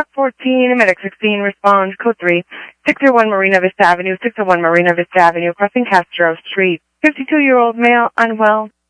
Truck 14, medic 16, respond, code 3, 601 Marina Vista Avenue, 601 Marina Vista Avenue, crossing Castro Street. 52-year-old male, unwell.